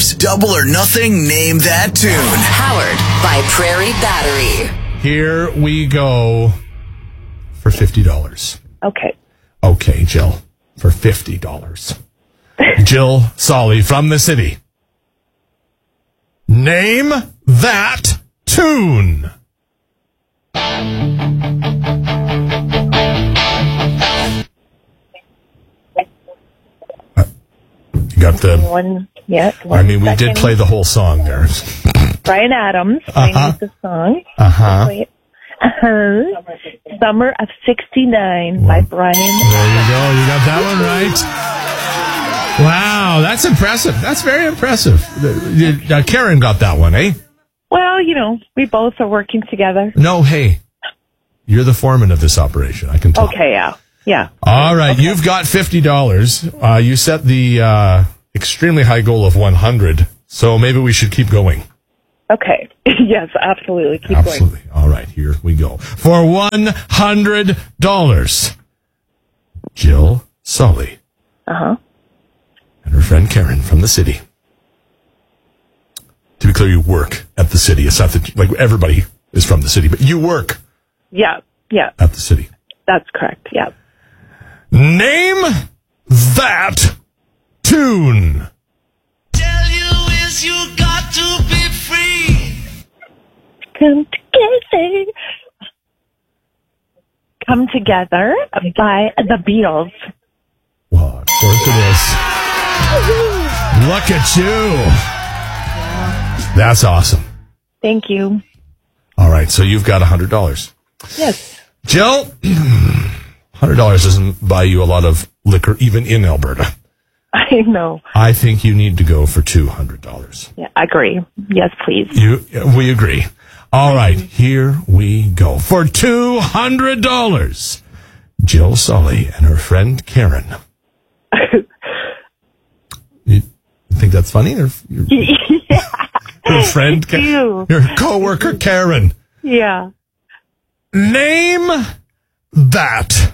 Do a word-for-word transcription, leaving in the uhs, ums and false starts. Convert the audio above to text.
dollars. Double or nothing, name that tune. Powered by Prairie Battery. Here we go for fifty dollars. Okay. Okay, Jill, for fifty dollars. Jill Solly from the city. Name that tune. You got the... One, yeah. One I mean, we second. did play the whole song there. Brian Adams Uh-huh. sings the song. Uh-huh. Wait. Uh-huh. Summer of sixty-nine by Brian. There you go. You got that one right. Wow, that's impressive. That's very impressive. Uh, Karen got that one, eh? Well, you know, we both are working together. No, hey. You're the foreman of this operation. I can tell. Okay, yeah. Yeah. All right, Okay. you've got fifty dollars. Uh, you set the uh, extremely high goal of one hundred, so maybe we should keep going. Okay. Yes, absolutely. Keep Absolutely. All right, here we go. For one hundred dollars, Jill Sully going. Uh-huh. and her friend Karen from the city. To be clear, you work at the city. It's not that, like, everybody is from the city, but you work Yeah. Yeah. at the city. That's correct. Yeah. Name that tune. Tell you is you got to be free. Come together. Come Together by the Beatles. Well, of course it is. Look at you. That's awesome. Thank you. All right, so you've got one hundred dollars. Yes. Jill, one hundred dollars doesn't buy you a lot of liquor, even in Alberta. I know. I think you need to go for two hundred dollars. Yeah, I agree. Yes, please. You, we agree. All right, here we go. For two hundred dollars, Jill Sully and her friend Karen. You think that's funny? Or your, Yeah. her friend, Ka- do. your coworker Karen. Yeah. Name that